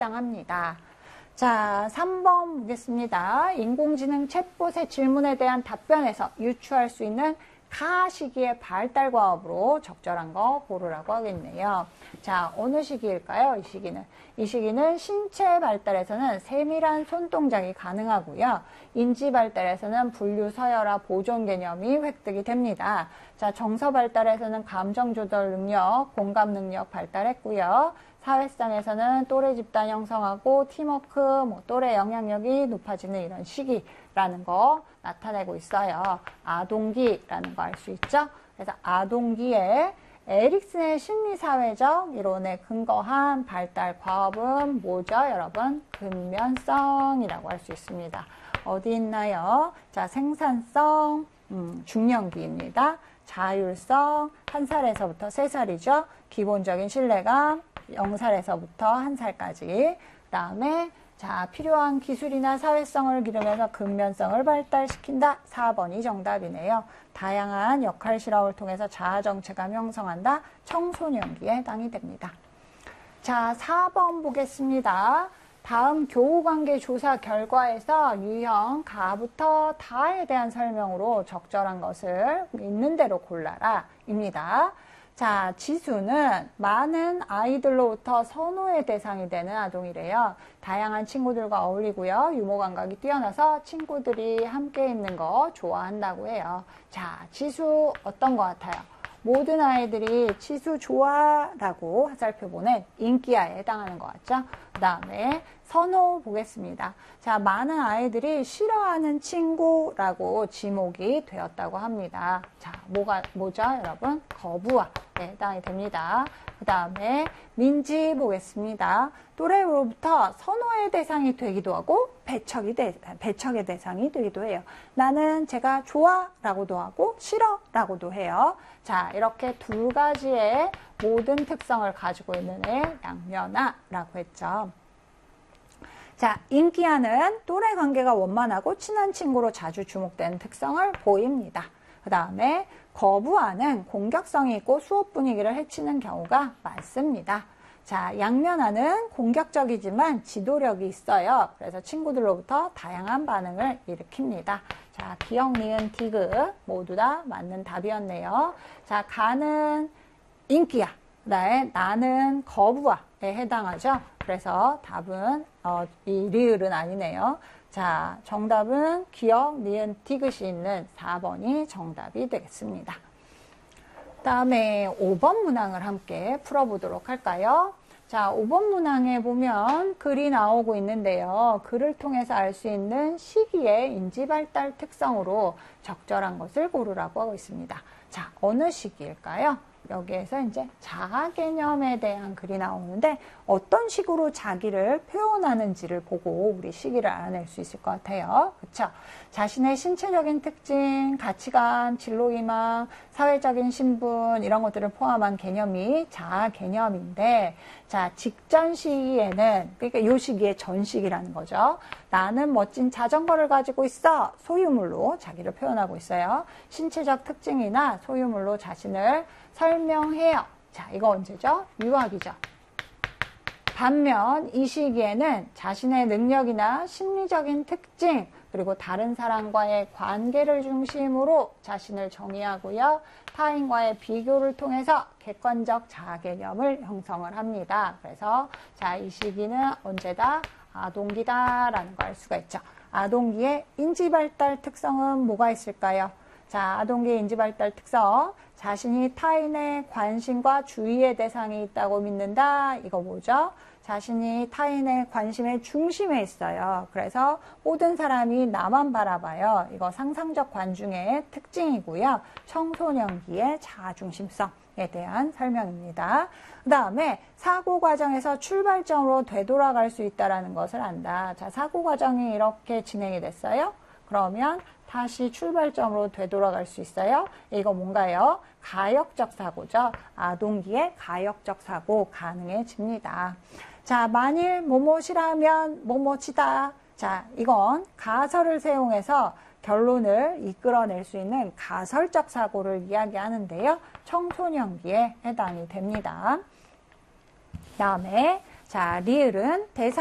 해당합니다. 자, 3번 보겠습니다. 인공지능 챗봇의 질문에 대한 답변에서 유추할 수 있는 가 시기의 발달 과업으로 적절한 거 고르라고 하겠네요. 자, 어느 시기일까요? 이 시기는. 이 시기는 신체 발달에서는 세밀한 손동작이 가능하고요. 인지 발달에서는 분류, 서열화, 보존 개념이 획득이 됩니다. 자, 정서 발달에서는 감정 조절 능력, 공감 능력 발달했고요. 사회성에서는 또래 집단 형성하고 팀워크, 또래 영향력이 높아지는 이런 시기라는 거 나타내고 있어요. 아동기라는 거 알 수 있죠? 그래서 아동기에 에릭슨의 심리사회적 이론에 근거한 발달 과업은 뭐죠, 여러분? 근면성이라고 할 수 있습니다. 어디 있나요? 자, 생산성, 중년기입니다. 자율성, 1살에서부터 3살이죠. 기본적인 신뢰감, 0살에서부터 1살까지. 그 다음에 자, 필요한 기술이나 사회성을 기르면서 근면성을 발달시킨다. 4번이 정답이네요. 다양한 역할 실험을 통해서 자아 정체감 형성한다. 청소년기에 해당이 됩니다. 자, 4번 보겠습니다. 다음 교우관계 조사 결과에서 유형 가부터 다에 대한 설명으로 적절한 것을 있는 대로 골라라 입니다. 자, 지수는 많은 아이들로부터 선호의 대상이 되는 아동이래요. 다양한 친구들과 어울리고요. 유머 감각이 뛰어나서 친구들이 함께 있는 거 좋아한다고 해요. 자, 지수 어떤 것 같아요? 모든 아이들이 지수 좋아라고 살펴보는 인기아에 해당하는 것 같죠? 그 다음에 선호 보겠습니다. 자, 많은 아이들이 싫어하는 친구라고 지목이 되었다고 합니다. 자, 뭐죠, 여러분? 거부와 해당이 됩니다. 그 다음에 민지 보겠습니다. 또래로부터 선호의 대상이 되기도 하고 배척의 대상이 되기도 해요. 나는 제가 좋아라고도 하고 싫어라고도 해요. 자, 이렇게 두 가지의 모든 특성을 가지고 있는 애 양면아라고 했죠. 자, 인기아는 또래 관계가 원만하고 친한 친구로 자주 주목되는 특성을 보입니다. 그 다음에 거부아는 공격성이 있고 수업 분위기를 해치는 경우가 많습니다. 자, 양면아는 공격적이지만 지도력이 있어요. 그래서 친구들로부터 다양한 반응을 일으킵니다. 자, 기억, 니은, 디귿 모두 다 맞는 답이었네요. 자, 가는 인기아, 그다음에 나는 거부아에 해당하죠. 그래서 답은 이 리을은 아니네요. 자, 정답은 기억, 니은, 디귿이 있는 4번이 정답이 되겠습니다. 다음에 5번 문항을 함께 풀어보도록 할까요? 자, 5번 문항에 보면 글이 나오고 있는데요. 글을 통해서 알 수 있는 시기의 인지발달 특성으로 적절한 것을 고르라고 하고 있습니다. 자, 어느 시기일까요? 여기에서 이제 자아 개념에 대한 글이 나오는데 어떤 식으로 자기를 표현하는지를 보고 우리 시기를 알아낼 수 있을 것 같아요. 그렇죠? 자신의 신체적인 특징, 가치관, 진로희망, 사회적인 신분 이런 것들을 포함한 개념이 자아 개념인데 자, 직전 시기에는 그러니까 요 시기의 전 시기라는 거죠. 나는 멋진 자전거를 가지고 있어. 소유물로 자기를 표현하고 있어요. 신체적 특징이나 소유물로 자신을 설명해요. 자, 이거 언제죠? 유학이죠. 반면 이 시기에는 자신의 능력이나 심리적인 특징 그리고 다른 사람과의 관계를 중심으로 자신을 정의하고요. 타인과의 비교를 통해서 객관적 자아 개념을 형성을 합니다. 그래서 자, 이 시기는 언제다? 아동기다라는 걸 알 수가 있죠. 아동기의 인지발달 특성은 뭐가 있을까요? 자, 아동기의 인지발달 특성. 자신이 타인의 관심과 주의의 대상이 있다고 믿는다. 이거 뭐죠? 자신이 타인의 관심의 중심에 있어요. 그래서 모든 사람이 나만 바라봐요. 이거 상상적 관중의 특징이고요. 청소년기의 자아중심성에 대한 설명입니다. 그 다음에 사고 과정에서 출발점으로 되돌아갈 수 있다는 것을 안다. 자, 사고 과정이 이렇게 진행이 됐어요. 그러면 다시 출발점으로 되돌아갈 수 있어요. 이거 뭔가요? 가역적 사고죠. 아동기의 가역적 사고 가능해집니다. 자, 만일 뭐뭐시라면 뭐뭐치다. 자, 이건 가설을 사용해서 결론을 이끌어낼 수 있는 가설적 사고를 이야기하는데요. 청소년기에 해당이 됩니다. 다음에 자, 리을은 대상